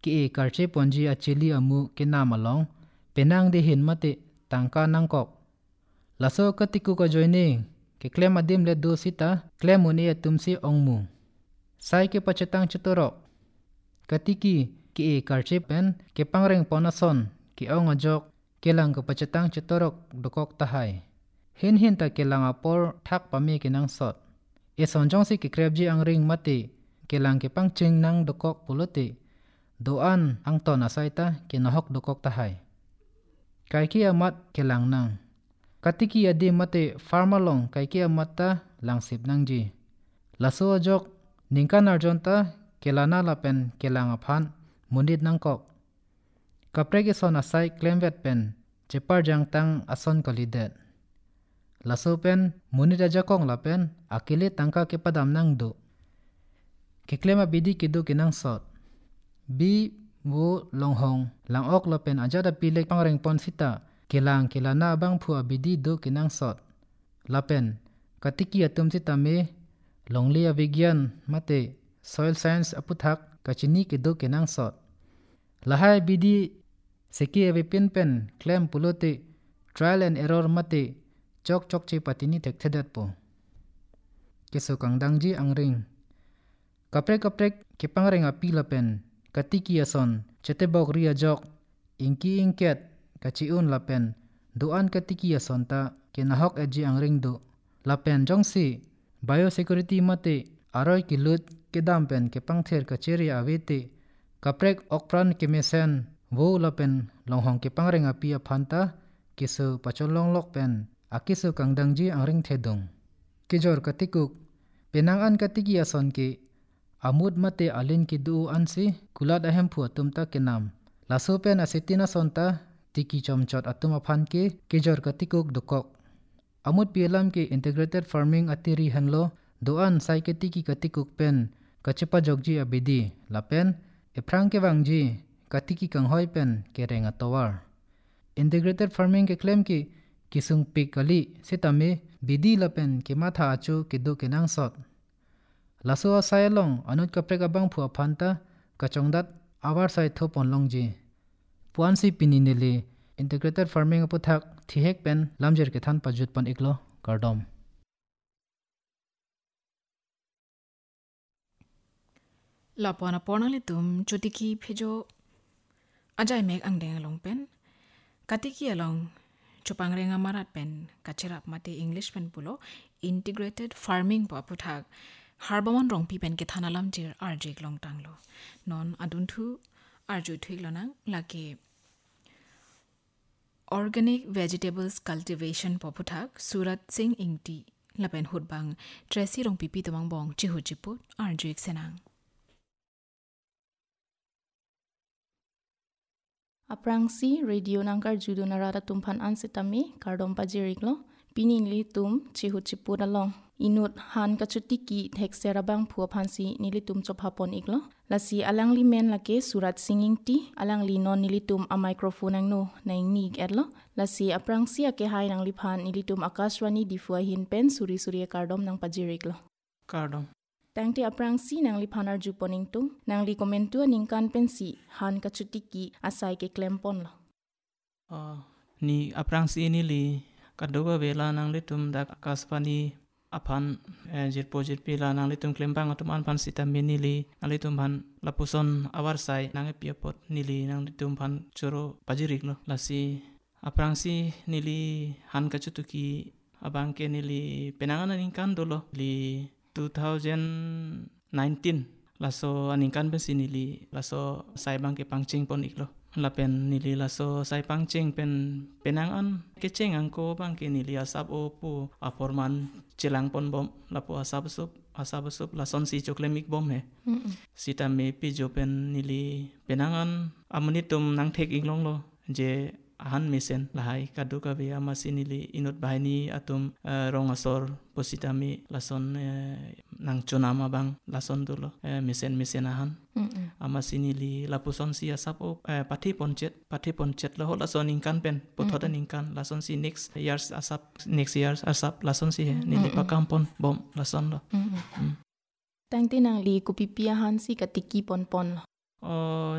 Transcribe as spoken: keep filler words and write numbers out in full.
ki e karche ponji achili amu kinam along penang de hin mate tangka nangkok laso katiku ko joining ke klem adim le do sita klem uni atumsi ongmu sai ke pachetang chitorok katiki ki e karche pen ke pangreng ponason ki ong ajok kelang ke pachetang chitorok dokok tahai hin hin ta kelang apor thak pami kinang sot e sonjong si ki krebji angring mate kelang ke pangching nang dokok pulote doan angton asaita kinahok dokok tahai kaiki amat kelang nang katiki adi mate farmalong kaiki amata langsip nangji laso ajok ningkan arjonta kelana lapen kelang aphan mundit nangkok kapregi son asai klemvet pen chepar jangtang ason kolidet laso pen munit ajakong lapen akile tangka ke padam nang do keklema bidi kidu kinang sot bi wo longhong langok lapen ajada pilek pangreng pon sita kelang kelana abang phu abidi do kinang sot lapen katiki atum sita me longlia vigyan mate soil science aputhak kachini kidu kinang sot lahai bidi seki evipin pen klem pulote trial and error mate chok chok che patini thekthedat po keso kangdangji angring kaprek kaprek kepangreng api lapen katiki ason chetebok ria jok ingki ingket kachiun lapen doan katiki ason ta kenahok eji angring do lapen jongsi biosecurity mate aroi kilut kedam pen kepangther kacheri awete kaprek okpran kemesen wo lapen longhong kepangreng api aphanta keso pacholong lok pen akiso kangdangji angring thedong kijor katikuk penangan katiki ason ke amud mate alin kidu ansi kulat ahem phu atumta kenam laso pen asetina sonta tiki chomchot atum aphan ke kijor katikuk dokok amud pielam ke integrated farming atiri hanlo doan sai ke tiki katikuk pen kachepa jogji abidi lapen eprang ke wangji katiki kanghoi pen kereng atowar integrated farming ke claim ki kisung pikali sitame bidi lapen kematha achu kidu kinang sot laso asailong anut kaprek abang phu aphanta kachongdat awar sai thopon longji puansi pininele integrated farming aputhak thihek pen lamjer ke than pajut pan iklo kardom lapona pornali tum chutiki phejo ajai mek angdeng along pen katiki along chupangrenga marat pen kachirap mate english pen pulo integrated farming pa puthak harbamon rong pi pen ke thanalam jir arjik long tanglo non aduntu arju thuiglona lake organic vegetables cultivation pa puthak surat singh ingti lapen hutbang tracy rong pi pi tamang bong chihu chiput arjik senang aprangsi radio nangkar judo narada tumphan ansitami kardom pajiriklo pininli tum chihu chiput along inut han kachutiki thekserabang phuaphansi nilitum chophapon iklo lasi alangli men lake surat singing ti alangli non nilitum a microphone angno naingni edlo lasi aprangsi ake hai nangli phan nilitum akashwani difua hin pen suri suri kardom nang pajiriklo kardom tangti aprangsi nangli phanar juponing tung nangli komentu ningkan pensi han kachutiki asai ke klempon lo uh, ni aprangsi ni li kadoga vela nangli tum dak akashwani aphan jir project pila nangli tum klempang atum anpan sita minili nangli tum phan lapuson awar sai nange piapot nili nangli tum phan choro pajirik lo lasi aprangsi nili han kachutuki abangke nili penangan ningkan dolo li twenty nineteen laso aningkan besi nili laso sai bangke pangching pon iklo lapen nili laso sai pangching pen penangan kecheng angko bangke nili asap opu aforman chilang pon bom lapo asap sup asap sup lason si choklemik bom he sita me pi jo pen nili penangan amanitum nang thek iklong lo je ahan mesen lahai kadu kabe amasinili inut bahini atum uh, rongasor positami lason uh, nang chonama bang lason dulo uh, mesen mesen ahan amasinili lapuson si asap o uh, pathi ponchet pathi ponchet lo lason ingkan pen pothoda ningkan lason si next years asap next years asap lason si he nili pakampon bom lason lo tangti nang li kupipia han si katiki pon pon uh,